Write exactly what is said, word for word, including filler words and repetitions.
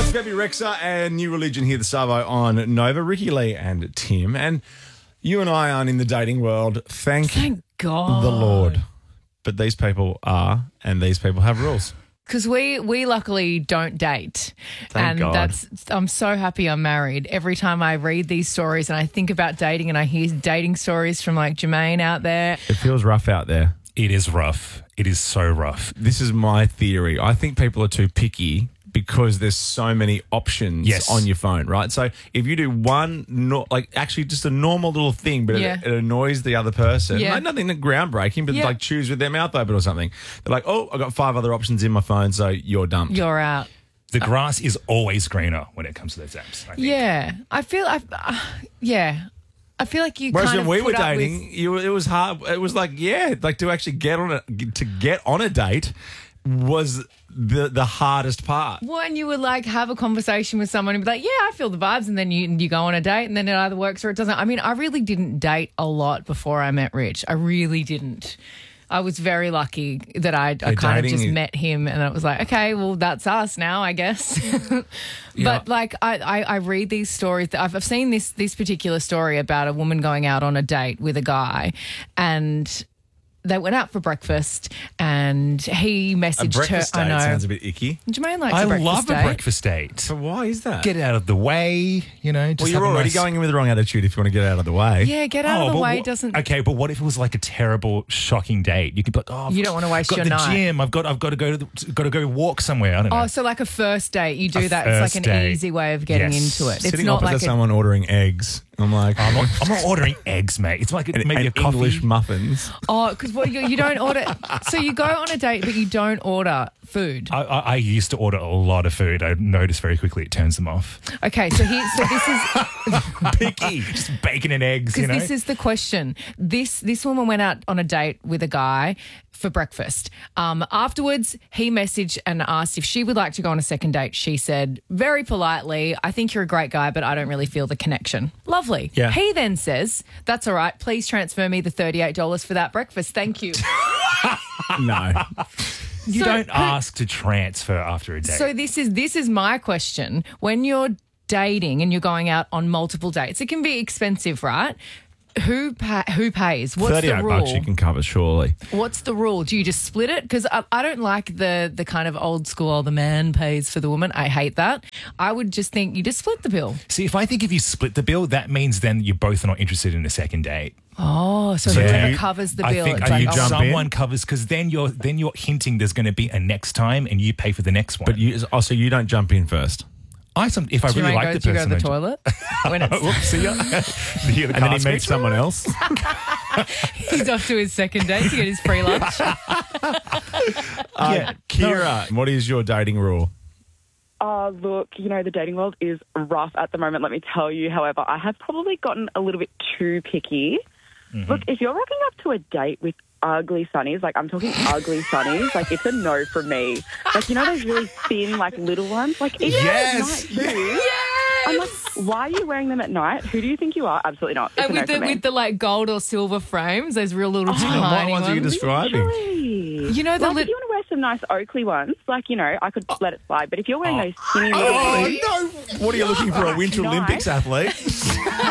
Scrappy Rexa and New Religion here, the Savo on Nova. Ricky Lee and Tim. And you and I aren't in the dating world. Thank, Thank God. the Lord. But these people are, and these people have rules. Because we, we luckily don't date. Thank and God. that's I'm so happy I'm married. Every time I read these stories and I think about dating and I hear dating stories from like Jermaine out there. It feels rough out there. It is rough. It is so rough. This is my theory. I think people are too picky because there's so many options Yes. on your phone, right? So if you do one, no, like actually just a normal little thing, but Yeah. it, it annoys the other person, Yeah. like nothing groundbreaking, but Yeah. like choose with their mouth open or something. They're like, oh, I've got five other options in my phone, so you're dumped. You're out. The grass is always greener when it comes to those apps. I think. Yeah. I feel, I, uh, yeah. I feel like you Whereas kind when of we were put up dating, with- you, it was hard. It was like, yeah, like to actually get on a to get on a date was the the hardest part. When you would like have a conversation with someone and be like, yeah, I feel the vibes, and then you you go on a date and then it either works or it doesn't. I mean, I really didn't date a lot before I met Rich. I really didn't. I was very lucky that I, I Yeah, kind of dating just is- met him and it was like, okay, well, that's us now, I guess. But like I, I, I read these stories. I've, I've seen this this particular story about a woman going out on a date with a guy and they went out for breakfast and he A messaged breakfast her. date I know. sounds a bit icky. Jermaine likes I a breakfast love date. a breakfast date. So why is that? Get out of the way, you know. Just well, you're have a already nice- going in with the wrong attitude if you want to get out of the way. Yeah, get out of the but way what- doesn't. Okay, but what if it was like a terrible, shocking date? You could be like, oh, I've You don't wanna waste got your the night. gym. I've got, I've got to go to, the, got to go walk somewhere. I don't know. Oh, so like a first date, you do A that. It's like an first date. easy way of getting Yes. into it. It's Sitting not opposite like a, someone ordering eggs. I'm like, I'm, not, I'm not ordering eggs, mate. It's like and, maybe and a coffee. English muffins. oh, because what you, you don't order. So you go on a date, but you don't order food. I, I, I used to order a lot of food. I noticed very quickly it turns them off. Okay, so here, so this is Picky, just bacon and eggs. You because know. this is the question. This this woman went out on a date with a guy for breakfast. Um, afterwards, he messaged and asked if she would like to go on a second date. She said very politely, "I think you're a great guy, but I don't really feel the connection." Lovely. Yeah. He then says, "That's all right. Please transfer me the thirty-eight dollars for that breakfast. Thank you." No. you So- don't ask to transfer after a date. So this is this is my question. When you're dating and you're going out on multiple dates, it can be expensive, right? Who pa- who pays? What's the thirty-eight rule? bucks you can cover, surely. What's the rule? Do you just split it? Because I, I don't like the the kind of old school, oh, the man pays for the woman. I hate that. I would just think you just split the bill. See, if I think if you split the bill, that means then you both are not interested in a second date. Oh, so So whoever you- covers the I bill. think it's I like, think oh, jump someone in? covers because then you're then you're hinting there's going to be a next time and you pay for the next one. But you also you don't jump in first. I some if I do you really mind like go, the do you go person, to I the ju- toilet? When it's, Whoops, see ya. The And then he meets someone else. he's off to his second date to get his free lunch. Uh, Kira, what is your dating rule? Uh, look, you know, the dating world is rough at the moment, let me tell you. However, I have probably gotten a little bit too picky. Mm-hmm. Look, if you're rocking up to a date with ugly sunnies, like I'm talking ugly sunnies, like it's a no from me. Like, you know those really thin, like little ones? Like, even Yes! at night too. I'm like, why are you wearing them at night? Who do you think you are? Absolutely not. It's And a no with the for me. with the like gold or silver frames, those real little What tiny ones are you ones. describing? Literally. You know the like, lit- if you want to wear some nice Oakley ones, like, you know, I could let it slide. But if you're wearing those skinny little Oh, ones, no. What are you looking for, a Winter Nice. Olympics athlete?